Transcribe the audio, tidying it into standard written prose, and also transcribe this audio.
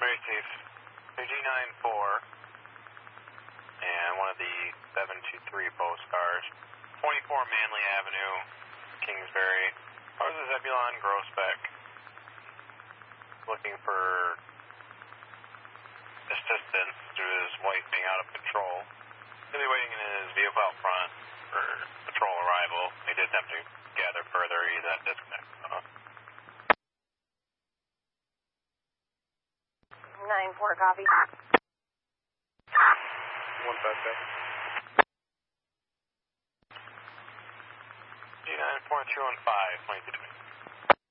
Very safe. G94 and one of the 723 postcars. 24 Manley Avenue, Kingsbury. Cars of Zebulon Grossbeck. Looking for assistance due to his wife being out of control. He'll be waiting in his vehicle out front for patrol arrival. He did have to gather further. He's at disconnect. 9-4, copy. 157. G94 215, 2220.